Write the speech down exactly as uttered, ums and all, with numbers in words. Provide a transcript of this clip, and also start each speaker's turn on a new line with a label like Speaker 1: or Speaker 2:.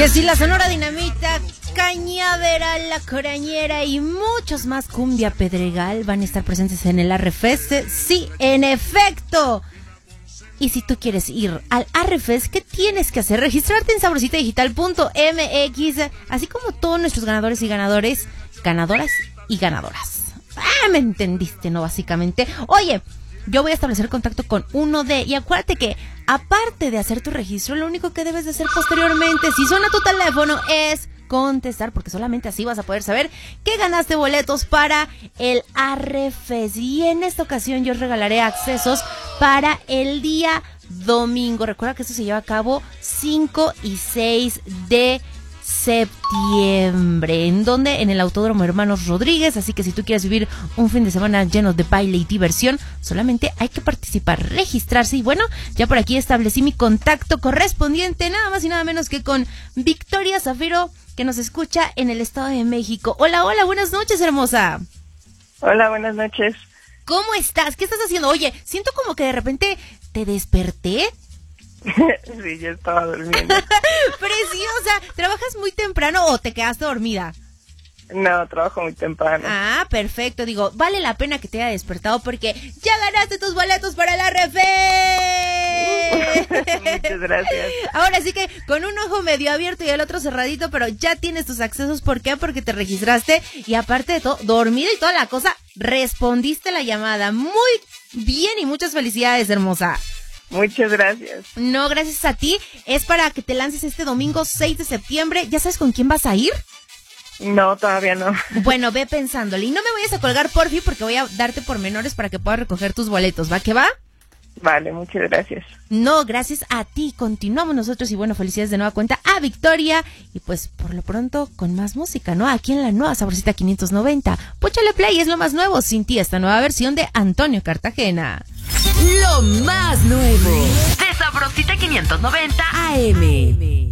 Speaker 1: Que si la Sonora Dinamita, Cañaveral, La Corañera y muchos más, Cumbia Pedregal, van a estar presentes en el Arrefest. Sí, en efecto. Y si tú quieres ir al Arrefest, ¿qué tienes que hacer? Registrarte en sabrosita digital punto m x, así como todos nuestros ganadores y ganadores, ganadoras y ganadoras. Ah, me entendiste, ¿no? Básicamente. Oye, yo voy a establecer contacto con uno de... Y acuérdate que, aparte de hacer tu registro, lo único que debes de hacer posteriormente, si suena tu teléfono, es contestar, porque solamente así vas a poder saber que ganaste boletos para el Arrefest. Y en esta ocasión yo regalaré accesos para el día domingo. Recuerda que esto se lleva a cabo cinco y seis de septiembre. ¿En dónde? En el Autódromo Hermanos Rodríguez. Así que si tú quieres vivir un fin de semana lleno de baile y diversión, solamente hay que participar, registrarse. Y bueno, ya por aquí establecí mi contacto correspondiente, nada más y nada menos que con Victoria Zafiro, que nos escucha en el Estado de México. Hola, hola, buenas noches, hermosa.
Speaker 2: Hola, buenas noches.
Speaker 1: ¿Cómo estás? ¿Qué estás haciendo? Oye, siento como que de repente te desperté.
Speaker 2: Sí, yo estaba durmiendo.
Speaker 1: Preciosa. ¿Trabajas muy temprano o te quedaste dormida?
Speaker 2: No, trabajo muy temprano.
Speaker 1: Ah, perfecto. Digo, vale la pena que te haya despertado porque ya ganaste tus boletos para el Arrefest.
Speaker 2: Muchas gracias.
Speaker 1: Ahora sí que con un ojo medio abierto y el otro cerradito, pero ya tienes tus accesos. ¿Por qué? Porque te registraste y aparte de todo, dormida y toda la cosa, respondiste la llamada. Muy bien y muchas felicidades, hermosa.
Speaker 2: Muchas gracias.
Speaker 1: No, gracias a ti. Es para que te lances este domingo seis de septiembre. ¿Ya sabes con quién vas a ir?
Speaker 2: No, todavía no.
Speaker 1: Bueno, ve pensándole. Y no me vayas a colgar, porfi, porque voy a darte pormenores para que puedas recoger tus boletos. ¿Va que va?
Speaker 2: Vale, muchas gracias.
Speaker 1: No, gracias a ti. Continuamos nosotros y bueno, felicidades de nueva cuenta a Victoria. Y pues por lo pronto con más música, ¿no? Aquí en la nueva Sabrosita quinientos noventa. Póchale play, es lo más nuevo. Sin ti, esta nueva versión de Antonio Cartagena.
Speaker 3: Lo más nuevo de Sabrosita quinientos noventa A M.